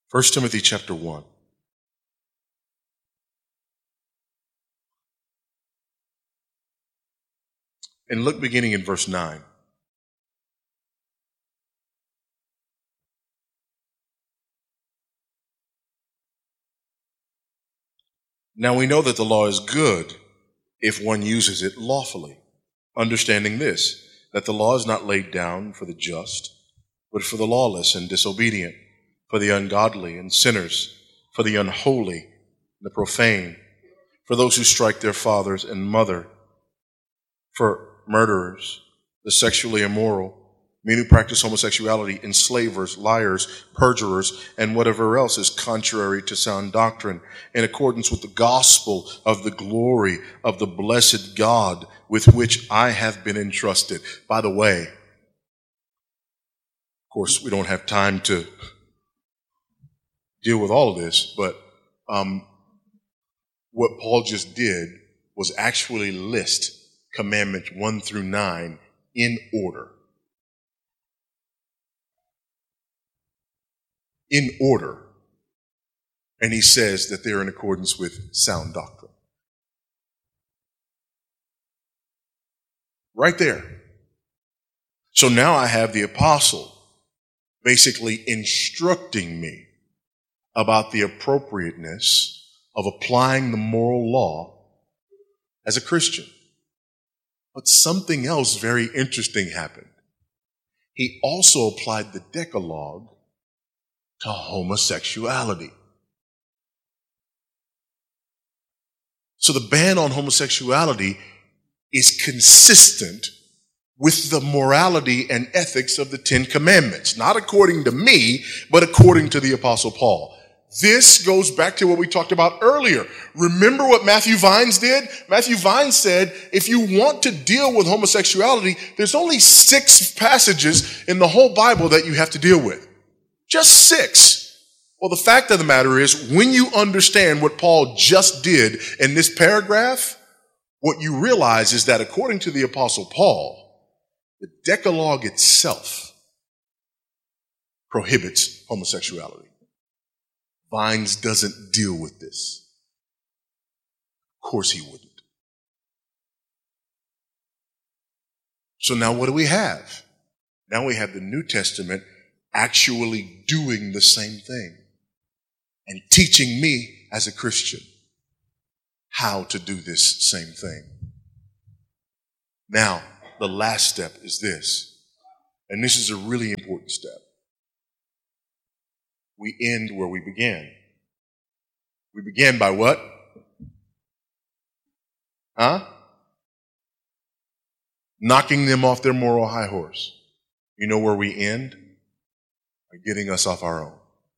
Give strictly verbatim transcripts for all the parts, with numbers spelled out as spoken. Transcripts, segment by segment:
First Timothy chapter one. And look beginning in verse nine. Now we know that the law is good if one uses it lawfully, understanding this, that the law is not laid down for the just, but for the lawless and disobedient, for the ungodly and sinners, for the unholy and the profane, for those who strike their fathers and mother, for murderers, the sexually immoral, men who practice homosexuality, enslavers, liars, perjurers, and whatever else is contrary to sound doctrine, in accordance with the gospel of the glory of the blessed God with which I have been entrusted. By the way, of course, we don't have time to deal with all of this, but um, what Paul just did was actually list commandments one through nine in order. In order. And he says that they're in accordance with sound doctrine. Right there. So now I have the apostle basically instructing me about the appropriateness of applying the moral law as a Christian. But something else very interesting happened. He also applied the Decalogue to homosexuality. So the ban on homosexuality is consistent with the morality and ethics of the Ten Commandments, not according to me, but according to the Apostle Paul. This goes back to what we talked about earlier. Remember what Matthew Vines did? Matthew Vines said, if you want to deal with homosexuality, there's only six passages in the whole Bible that you have to deal with. Just six. Well, the fact of the matter is, when you understand what Paul just did in this paragraph, what you realize is that according to the Apostle Paul, the Decalogue itself prohibits homosexuality. Vines doesn't deal with this. Of course he wouldn't. So now what do we have? Now we have the New Testament actually doing the same thing and teaching me as a Christian how to do this same thing. Now, the last step is this, and this is a really important step. We end where we began. We began by what? Huh? Knocking them off their moral high horse. You know where we end? By getting us off our own.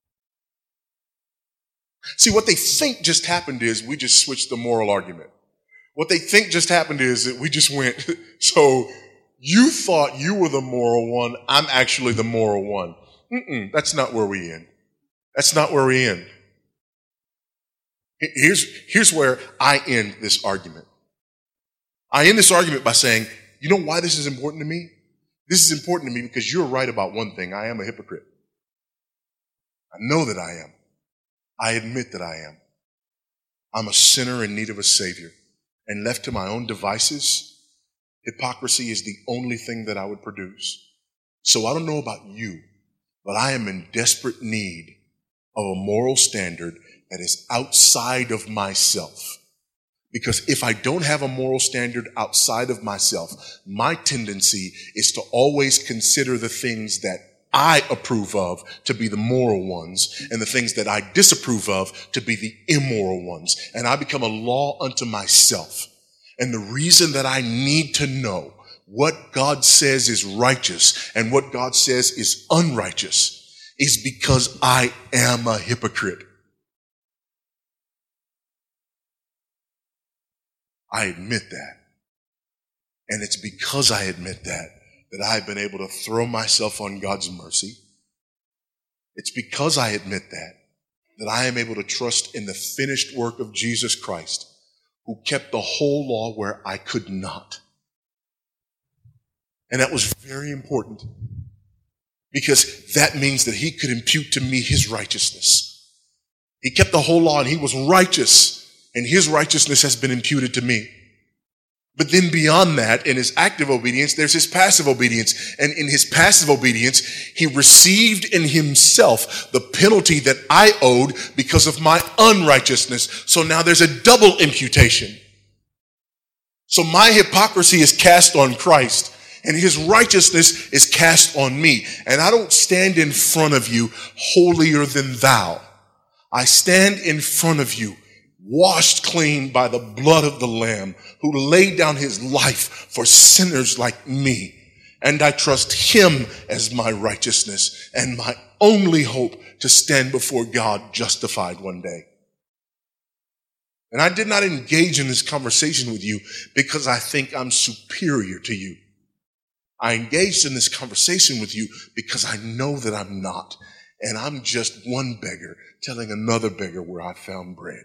See, what they think just happened is we just switched the moral argument. What they think just happened is that we just went, so you thought you were the moral one, I'm actually the moral one. Mm-mm, that's not where we end. That's not where we end. Here's, here's where I end this argument. I end this argument by saying, you know why this is important to me? This is important to me because you're right about one thing. I am a hypocrite. I know that I am. I admit that I am. I'm a sinner in need of a Savior. And left to my own devices, hypocrisy is the only thing that I would produce. So I don't know about you, but I am in desperate need of a moral standard that is outside of myself. Because if I don't have a moral standard outside of myself, my tendency is to always consider the things that I approve of to be the moral ones and the things that I disapprove of to be the immoral ones. And I become a law unto myself. And the reason that I need to know what God says is righteous and what God says is unrighteous is because I am a hypocrite. I admit that. And it's because I admit that that I've been able to throw myself on God's mercy. It's because I admit that that I am able to trust in the finished work of Jesus Christ, who kept the whole law where I could not. And that was very important. because that means that he could impute to me his righteousness. He kept the whole law and he was righteous, and his righteousness has been imputed to me. But then beyond that, in his active obedience, there's his passive obedience. And in his passive obedience, he received in himself the penalty that I owed because of my unrighteousness. So now there's a double imputation. So my hypocrisy is cast on Christ, and his righteousness is cast on me. And I don't stand in front of you holier than thou. I stand in front of you washed clean by the blood of the Lamb, who laid down his life for sinners like me. And I trust him as my righteousness and my only hope to stand before God justified one day. And I did not engage in this conversation with you because I think I'm superior to you. I engaged in this conversation with you because I know that I'm not. And I'm just one beggar telling another beggar where I found bread.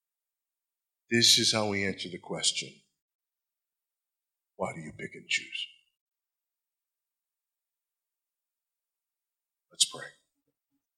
This is how we answer the question, why do you pick and choose?